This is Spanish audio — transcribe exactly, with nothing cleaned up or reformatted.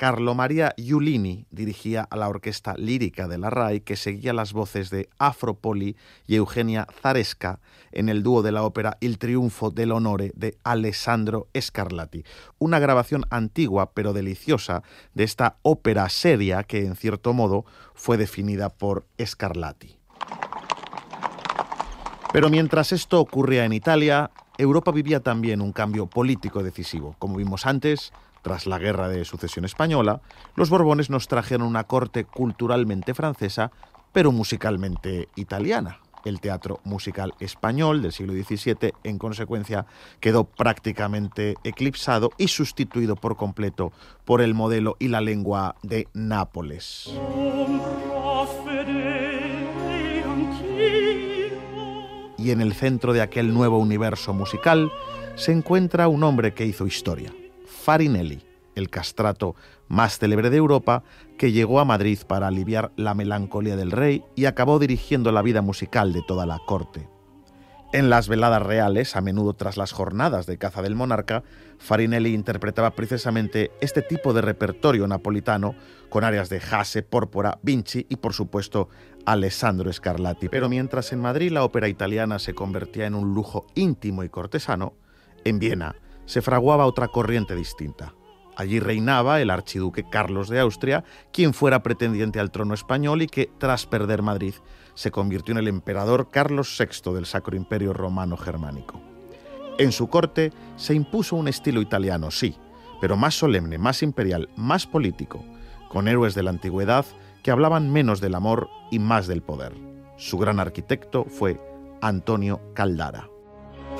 Carlo Maria Giulini dirigía a la orquesta lírica de la R A I, que seguía las voces de Afro Poli y Eugenia Zaresca en el dúo de la ópera Il Triunfo dell'Onore de Alessandro Scarlatti, una grabación antigua pero deliciosa de esta ópera seria que, en cierto modo, fue definida por Scarlatti. Pero mientras esto ocurría en Italia, Europa vivía también un cambio político decisivo. Como vimos antes, tras la Guerra de Sucesión Española, los Borbones nos trajeron una corte culturalmente francesa, pero musicalmente italiana. El teatro musical español del siglo diecisiete, en consecuencia, quedó prácticamente eclipsado y sustituido por completo por el modelo y la lengua de Nápoles. Y en el centro de aquel nuevo universo musical se encuentra un hombre que hizo historia, Farinelli, el castrato más célebre de Europa, que llegó a Madrid para aliviar la melancolía del rey y acabó dirigiendo la vida musical de toda la corte. En las veladas reales, a menudo tras las jornadas de caza del monarca, Farinelli interpretaba precisamente este tipo de repertorio napolitano con áreas de Hasse, Pórpora, Vinci y, por supuesto, Alessandro Scarlatti. Pero mientras en Madrid la ópera italiana se convertía en un lujo íntimo y cortesano, en Viena se fraguaba otra corriente distinta. Allí reinaba el archiduque Carlos de Austria, quien fuera pretendiente al trono español y que, tras perder Madrid, se convirtió en el emperador Carlos sexto del Sacro Imperio Romano Germánico. En su corte se impuso un estilo italiano, sí, pero más solemne, más imperial, más político, con héroes de la antigüedad que hablaban menos del amor y más del poder. Su gran arquitecto fue Antonio Caldara.